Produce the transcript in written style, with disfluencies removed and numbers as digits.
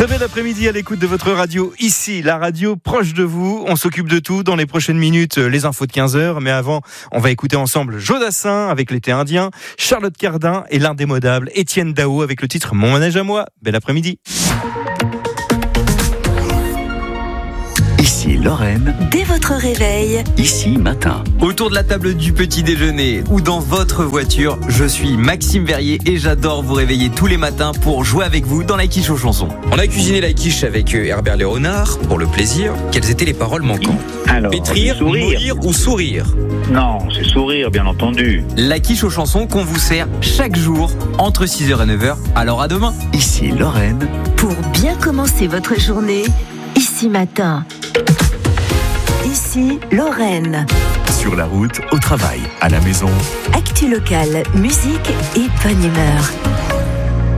Très bel après-midi à l'écoute de votre radio. Ici, la radio proche de vous. On s'occupe de tout. Dans les prochaines minutes, les infos de 15h. Mais avant, on va écouter ensemble Jodassin avec l'été indien, Charlotte Cardin et l'indémodable Étienne Dao avec le titre Mon manège à moi. Bel après-midi. Ici Lorraine. Dès votre réveil. Ici matin. Autour de la table du petit déjeuner ou dans votre voiture, je suis Maxime Verrier et j'adore vous réveiller tous les matins pour jouer avec vous dans la quiche aux chansons. On a cuisiné la quiche avec Herbert Léonard pour le plaisir. Quelles étaient les paroles manquantes? Alors, Pétrir, mourir ou sourire? Non, c'est sourire, bien entendu. La quiche aux chansons qu'on vous sert chaque jour entre 6h et 9h. Alors à demain. Ici Lorraine. Pour bien commencer votre journée, ici matin. Ici Lorraine. Sur la route, au travail, à la maison. Actu locale, musique et bonne humeur.